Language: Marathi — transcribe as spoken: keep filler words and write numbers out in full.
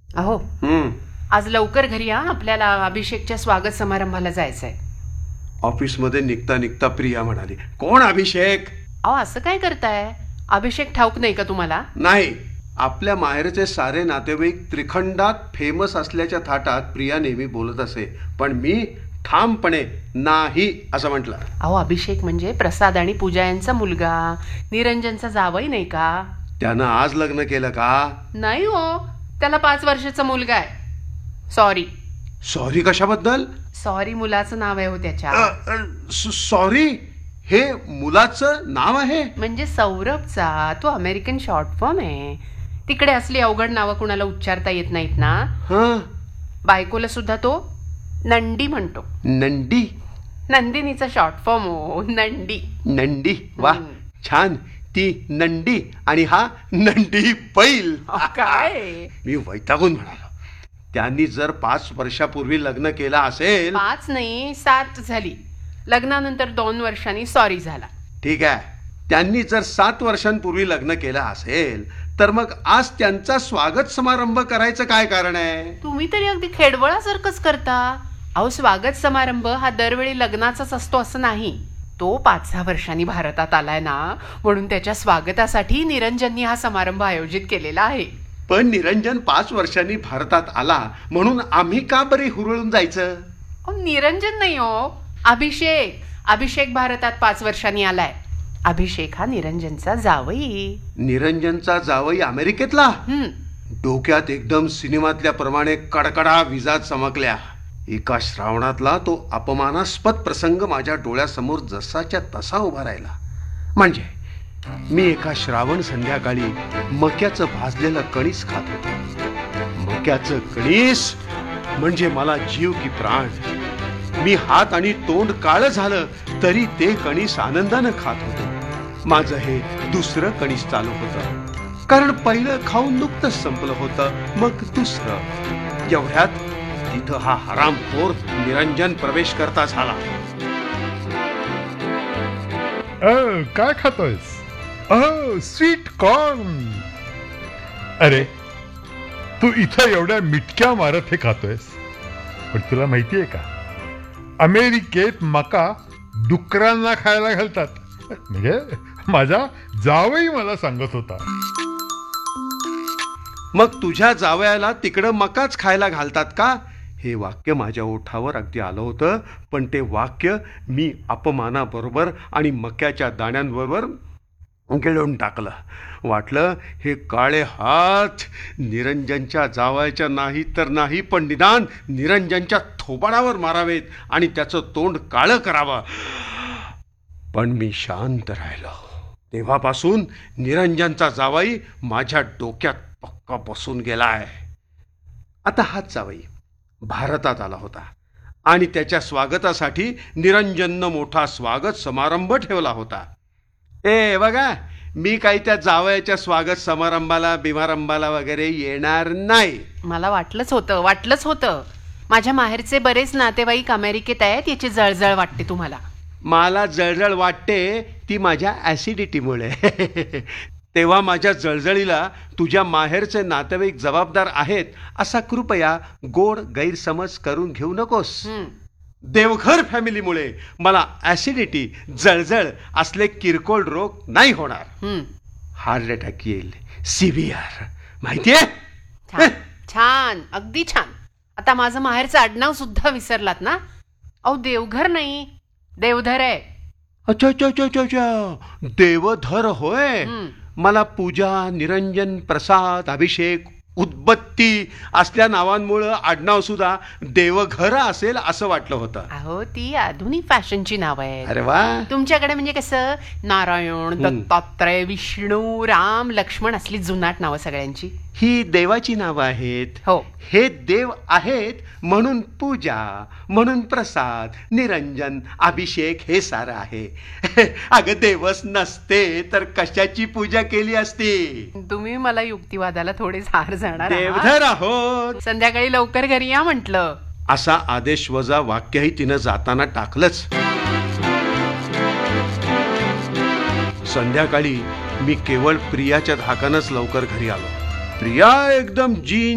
अहो, हम्म आज लवकर घरी या, आपल्याला अभिषेकच्या स्वागत समारंभाला जायचंय. ऑफिसमध्ये निघता निघता प्रिया म्हणाली, कोण अभिषेक? अहो, असं काय करताय? अभिषेक ठाऊक नाही का तुम्हाला? नाही. आपल्या माहेरचे सारे नातेवाईक त्रिखंडात फेमस असल्याच्या थाटात प्रिया नेहमी बोलत असे, पण मी ठामपणे नाही असं म्हटलं. अहो, अभिषेक म्हणजे प्रसाद आणि पूजा यांचा मुलगा, निरंजनचा जावई नाही का? त्यानं आज लग्न केलं का? नाही हो, त्याला पाच वर्षाचा मुलगा आहे. सॉरी सॉरी कशाबद्दल? सॉरी मुलाचं नाव आहे हो त्याच्या. अ, अ, स- सॉरी हे मुलाचं नाव आहे? म्हणजे सौरभचा. तो अमेरिकन शॉर्ट फॉर्म आहे. तिकडे असली अवघड नावं कुणाला उच्चारता येत नाहीत ना. हा. बायकोला सुद्धा तो नंदी म्हणतो. नंदी? नंदिनीचा शॉर्ट फॉर्म हो, नंदी. नंदी, वा हम्म. छान. ती नंदी आणि हा नंदी बैल. अहो, काय मी वैतागून म्हणालो, त्यांनी जर पाच वर्षापूर्वी लग्न केलं असेल. पाच नाही सात झाली. लग्नानंतर दोन वर्षांनी सॉरी झाला. ठीक आहे, त्यांनी जर सात वर्षांपूर्वी लग्न केलं असेल तर मग आज त्यांचा स्वागत समारंभ करायचं काय कारण आहे? तुम्ही तरी अगदी खेडवळासारखंच करता. अहो, स्वागत समारंभ हा दरवेळी लग्नाचाच असतो असं नाही. तो पाच सहा वर्षांनी भारतात आलाय ना, म्हणून त्याच्या स्वागतासाठी निरंजननी हा समारंभ आयोजित केलेला आहे. पण निरंजन पाच वर्षांनी भारतात आला म्हणून आम्ही का बरे हुरळून जायचं? अहो, निरंजन नाही हो, अभिषेक. अभिषेक भारतात पाच वर्षांनी आलाय. अभिषेक हा निरंजनचा जावई. निरंजनचा जावई अमेरिकेतला? हम्म. डोक्यात एकदम सिनेमातल्या प्रमाणे कडकडा विजा चमकल्या. एका श्रावणातला तो अपमानास्पद प्रसंग माझ्या डोळ्यासमोर जसाच्या तसा उभा राहिला. म्हणजे मी एका श्रावण संध्याकाळी मक्याचं भाजलेलं कणीस खात होतो. मक्याचं कणीस म्हणजे मला जीव की प्राण. मी हात आणि तोंड काळं झालं तरी ते कणीस आनंदानं खात होतो. माझं हे दुसरं कणीस चालू होतं, कारण पहिलं खाऊन नुकतंच संपलं होतं. मग दुसरं. एवढ्यात तिथं हा हरामखोर निरंजन प्रवेश करता झाला. अ, काय खातोयस? A sweet corn. अरे, तू इथं एवढ्या मिटक्या मारत हे खातोयस, पण तुला माहितीये का, अमेरिकेत मका डुकरांना खायला घालतात. म्हणजे माझा जावई मला सांगत होता. मग तुझ्या जावयाला तिकडं मकाच खायला घालतात का? हे वाक्य माझ्या ओठावर अगदी आलं होतं, पण ते वाक्य मी अपमानाबरोबर आणि मक्याच्या दाण्यांबरोबर गिळून टाकलं. वाटलं हे काळे हात निरंजनच्या जावयाच्या नाही तर नाही, पण निदान निरंजनच्या थोबाडावर मारावेत आणि त्याचं तोंड काळं करावं. पण मी शांत राहिलो. तेव्हापासून निरंजनचा जावई माझ्या डोक्यात पक्का बसून गेलाय. आता हाच जावई भारतात आला होता आणि त्याच्या स्वागतासाठी निरंजननं मोठा स्वागत समारंभ ठेवला होता. ए बघा, मी काही त्या जावयाच्या स्वागत समारंभाला बिमारंभाला वगैरे येणार नाही. मला वाटलंच होतं वाटलंच होतं माझ्या माहेरचे बरेच नातेवाईक अमेरिकेत आहेत, याची जळजळ वाटते तुम्हाला. मला जळजळ वाटते ती माझ्या ॲसिडिटीमुळे. तेव्हा माझ्या जळजळीला तुझ्या माहेरचे नातेवाईक जबाबदार आहेत असा कृपया गोड गैरसमज करून घेऊ नकोस. हम्म. देवघर फॅमिलीमुळे मला ॲसिडिटी, जळजळ असले किरकोळ रोग नाही होणार. हम्म. हार्ट अटॅक येईल, सिव्हिअर. माहितीये? छान छान, अगदी छान. आता माझं माहेरचं आडनाव सुद्धा विसरलात ना? अहो, देवघर नाही, देवधर आहे. अच्छा अच्छा अच्छा अच्छा अच्छा, देवधर होय. हम्म. मला पूजा, निरंजन, प्रसाद, अभिषेक, उदबत्ती असल्या नावांमुळं आडनाव सुद्धा देवघर असेल असं वाटलं होतं. अहो, ती आधुनिक फॅशनची नाव आहेत. अरे वा. तुमच्याकडे म्हणजे कसं नारायण, दत्तात्रय, विष्णू, राम, लक्ष्मण असली जुनाट नावं सगळ्यांची. ही देवाची नावं आहेत. हो. हे देव आहेत म्हणून पूजा, म्हणून प्रसाद, निरंजन, अभिषेक हे सारं आहे. अगं देवच नसते तर कशाची पूजा केली असती? तुम्ही मला युक्तिवादाला थोडे झार जाणार आहात. देवधर आहोत. संध्याकाळी लवकर घरी या म्हटलं. असा आदेश वजा वाक्यही तिनं जाताना टाकलंच. संध्याकाळी मी केवळ प्रियाच्या धाकानच लवकर घरी आलो. प्रिया एकदम जीन